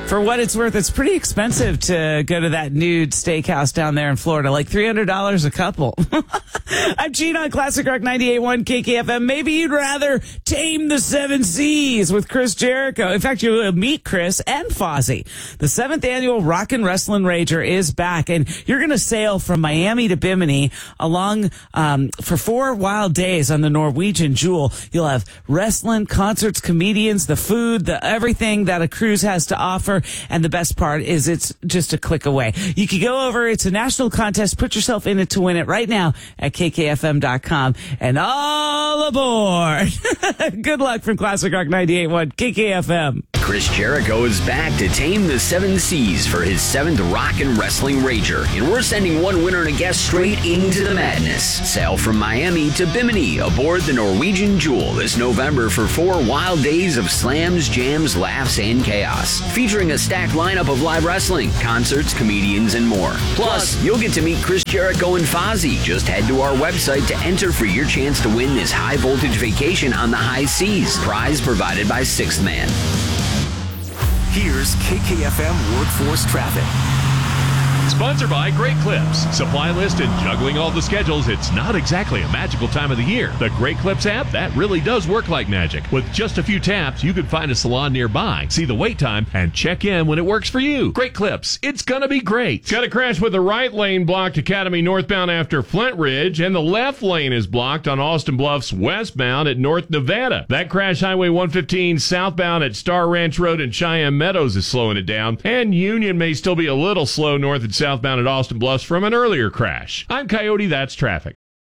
For what it's worth, it's pretty expensive to go to that nude steakhouse down there in Florida, like $300 a couple. I'm Gene on Classic Rock 98.1 KKFM. Maybe you'd rather tame the seven seas with Chris Jericho. In fact, you'll meet Chris and Fozzy. The 7th annual Rock and Wrestling Rager is back, and you're going to sail from Miami to Bimini along for 4 wild days on the Norwegian Jewel. You'll have wrestling, concerts, comedians, the food, the everything that a cruise has to offer. And the best part is it's just a click away. You can go over. It's a national contest. Put yourself in it to win it right now at kkfm.com. And all aboard. Good luck from Classic Rock 98.1 KKFM. Chris Jericho is back to tame the seven seas for his 7th Rock and Wrestling Rager. And we're sending one winner and a guest straight into the madness. Sail from Miami to Bimini aboard the Norwegian Jewel this November for 4 wild days of slams, jams, laughs, and chaos. Featuring a stacked lineup of live wrestling, concerts, comedians, and more. Plus, you'll get to meet Chris Jericho and Fozzy. Just head to our website to enter for your chance to win this high-voltage vacation on the high seas. Prize provided by Sixth Man. Here's KKFM Workforce Traffic. Sponsored by Great Clips. Supply list and juggling all the schedules, it's not exactly a magical time of the year. The Great Clips app, that really does work like magic. With just a few taps, you can find a salon nearby, see the wait time, and check in when it works for you. Great Clips, it's gonna be great. Got a crash with the right lane blocked Academy northbound after Flint Ridge, and the left lane is blocked on Austin Bluffs westbound at North Nevada. That crash, Highway 115 southbound at Star Ranch Road and Cheyenne Meadows is slowing it down, and Union may still be a little slow north and southbound at Austin Bluffs from an earlier crash. I'm Coyote, that's traffic.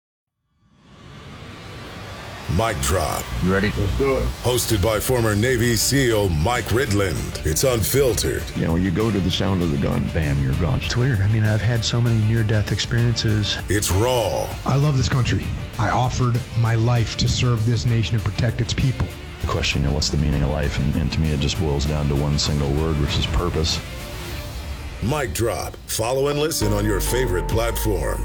Mic Drop. You ready? Let's do it. Hosted by former Navy SEAL Mike Ridland. It's unfiltered. You know, you go to the sound of the gun, bam, you're gone. It's weird. I mean, I've had so many near-death experiences. It's raw. I love this country. I offered my life to serve this nation and protect its people. The question, you know, what's the meaning of life? And to me, it just boils down to one single word, which is purpose. Mic Drop. Follow and listen on your favorite platform.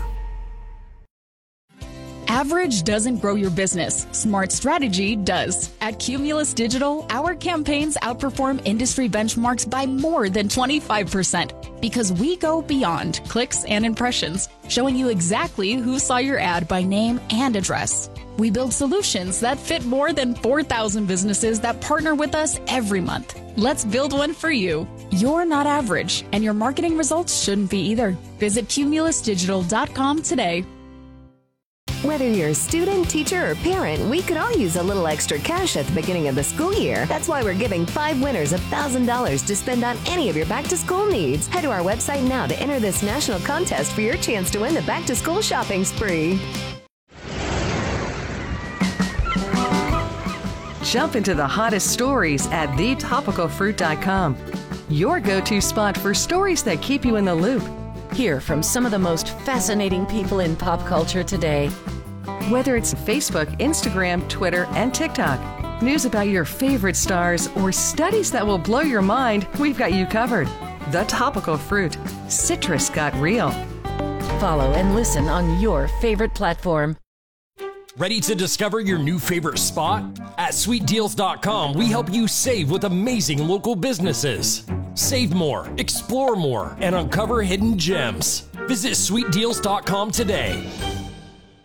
Average doesn't grow your business. Smart strategy does. At Cumulus Digital, our campaigns outperform industry benchmarks by more than 25% because we go beyond clicks and impressions, showing you exactly who saw your ad by name and address. We build solutions that fit more than 4,000 businesses that partner with us every month. Let's build one for you. You're not average, and your marketing results shouldn't be either. Visit cumulusdigital.com today. Whether you're a student, teacher, or parent, we could all use a little extra cash at the beginning of the school year. That's why we're giving 5 winners $1,000 to spend on any of your back-to-school needs. Head to our website now to enter this national contest for your chance to win the back-to-school shopping spree. Jump into the hottest stories at thetopicalfruit.com. Your go-to spot for stories that keep you in the loop. Hear from some of the most fascinating people in pop culture today. Whether it's Facebook, Instagram, Twitter, and TikTok, news about your favorite stars, or studies that will blow your mind, we've got you covered. The Topical Fruit. Citrus got real. Follow and listen on your favorite platform. Ready to discover your new favorite spot? At SweetDeals.com, we help you save with amazing local businesses. Save more, explore more, and uncover hidden gems. Visit SweetDeals.com today.